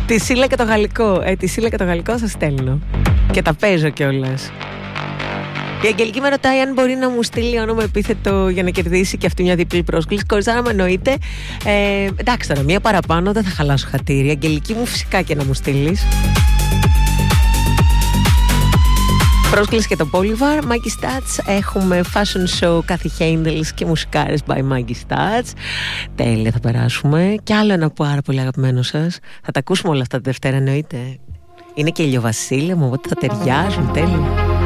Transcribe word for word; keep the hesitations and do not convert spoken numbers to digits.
Τη Σίλα και το γαλλικό. Ε, τη Σίλα και το γαλλικό σας στέλνω. Και τα παίζω κιόλας. Η Αγγελική με ρωτάει αν μπορεί να μου στείλει όνομα επίθετο για να κερδίσει και αυτή μια διπλή πρόσκληση. Χωρίς να με εννοείται. Ε, εντάξει τώρα, μία παραπάνω δεν θα χαλάσω χατήρι. Αγγελική μου, φυσικά και να μου στείλεις. Πρόσκληση και το Bolivar, Maggie Stats. Έχουμε fashion show Kathy Handels και μουσικάρες by Maggie Stats. Τέλεια, θα περάσουμε. Και άλλο ένα πάρα πολύ αγαπημένο σας. Θα τα ακούσουμε όλα αυτά τη Δευτέρα, εννοείται. Είναι και ηλιοβασίλεμα, οπότε θα ταιριάζουν, τέλεια.